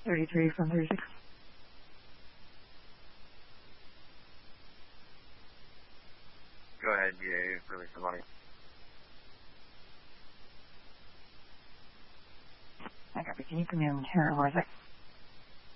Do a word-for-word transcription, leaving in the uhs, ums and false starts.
thirty-three from thirty-six. Go ahead, B A, release the money. I copy. Can you come in here, where is it?